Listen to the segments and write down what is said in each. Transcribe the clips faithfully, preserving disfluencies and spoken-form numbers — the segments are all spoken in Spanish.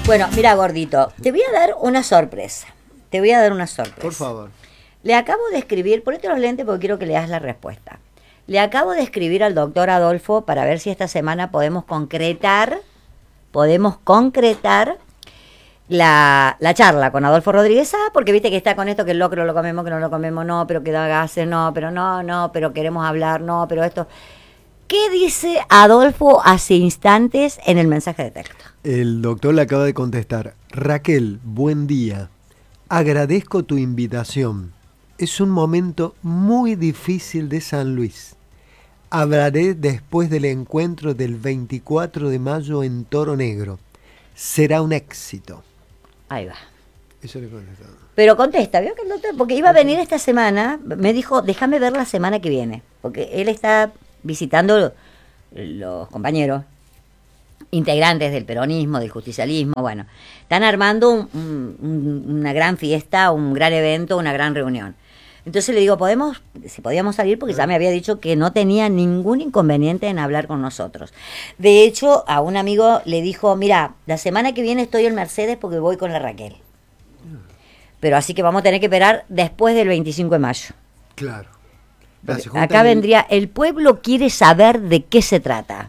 Bueno, mira, gordito, te voy a dar una sorpresa. Te voy a dar una sorpresa. Por favor. Le acabo de escribir, ponete los lentes porque quiero que leas la respuesta. Le acabo de escribir al doctor Adolfo para ver si esta semana podemos concretar, podemos concretar la, la charla con Adolfo Rodríguez A, porque viste que está con esto que el locro lo comemos, que no lo comemos, no, pero que da gases, no, pero no, no, pero queremos hablar, no, pero esto. ¿Qué dice Adolfo hace instantes en el mensaje de texto? El doctor le acaba de contestar: Raquel, buen día. Agradezco tu invitación. Es un momento muy difícil de San Luis. Hablaré después del encuentro del veinticuatro de mayo en Toro Negro. Será un éxito. Ahí va. Eso le contestó. Pero contesta, ¿vio que el doctor? Porque iba a venir esta semana, me dijo, déjame ver la semana que viene, porque él está visitando los compañeros integrantes del peronismo, del justicialismo, bueno, están armando un, un, una gran fiesta, un gran evento, una gran reunión. Entonces le digo, podemos, si podíamos salir, porque ya me había dicho que no tenía ningún inconveniente en hablar con nosotros. De hecho, a un amigo le dijo, mira, la semana que viene estoy en Mercedes porque voy con la Raquel. Pero así que vamos a tener que esperar después del veinticinco de mayo. Claro. Acá vendría, el pueblo quiere saber de qué se trata.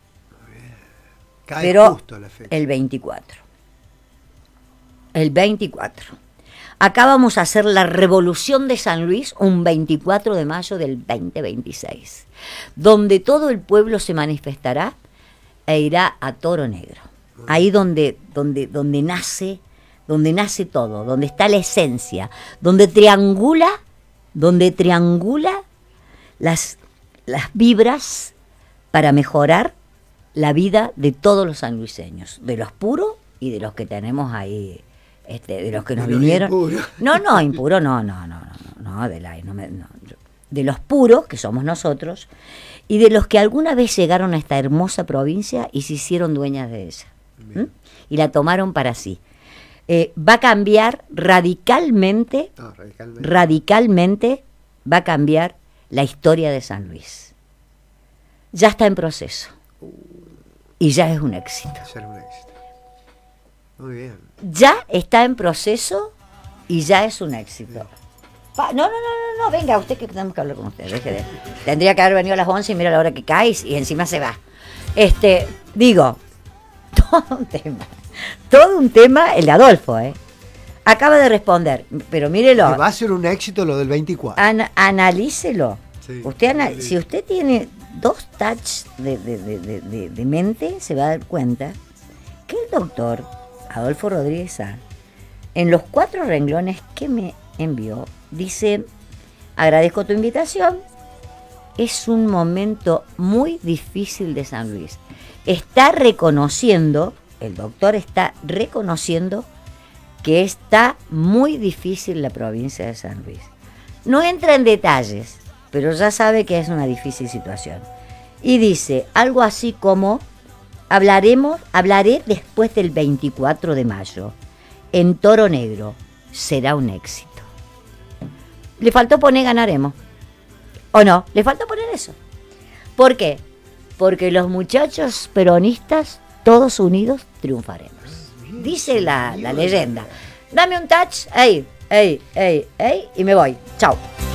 Cae pero justo la fecha. El veinticuatro. El veinticuatro. Acá vamos a hacer la revolución de San Luis un veinticuatro de mayo del veinte veintiséis, donde todo el pueblo se manifestará e irá a Toro Negro. Ahí donde, donde, donde nace, donde nace todo, donde está la esencia, donde triangula, donde triangula las, las vibras para mejorar la vida de todos los sanluiseños, de los puros y de los que tenemos ahí. Este, de los que nos de vinieron. Impuro. No, no, impuro, no, no, no, no, no, de, la, no, me, no de los puros, que somos nosotros, y de los que alguna vez llegaron a esta hermosa provincia y se hicieron dueñas de ella. ¿Mm? Y la tomaron para sí. Eh, va a cambiar radicalmente, No, radicalmente, radicalmente va a cambiar la historia de San Luis. Ya está en proceso. Y ya es un éxito. Será un éxito. Muy bien. Ya está en proceso y ya es un éxito. Pa, no, no, no, no, no, venga, usted que tenemos que hablar con usted. Deje de, tendría que haber venido a las once y mira la hora que caes y encima se va. Este, digo, todo un tema. Todo un tema, el de Adolfo, ¿eh? Acaba de responder, pero mírelo. Va a ser un éxito lo del veinticuatro. An, analícelo. Sí, usted ana, sí. Si usted tiene dos touch de, de, de, de, de, de mente, se va a dar cuenta que el doctor Adolfo Rodríguez A, en los cuatro renglones que me envió, dice: agradezco tu invitación, es un momento muy difícil de San Luis. Está reconociendo, el doctor está reconociendo que está muy difícil la provincia de San Luis. No entra en detalles, pero ya sabe que es una difícil situación. Y dice algo así como: Hablaremos, hablaré después del veinticuatro de mayo. En Toro Negro será un éxito. Le faltó poner ganaremos. ¿O no? Le faltó poner eso. ¿Por qué? Porque los muchachos peronistas, todos unidos, triunfaremos. Dice la, la leyenda. Dame un touch, ey, ey, ey, ey, y me voy. Chao.